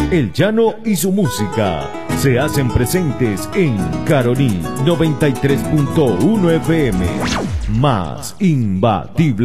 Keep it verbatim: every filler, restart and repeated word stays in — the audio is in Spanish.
El Llano y su música se hacen presentes en Caroní noventa y tres punto uno F M. Más imbatible.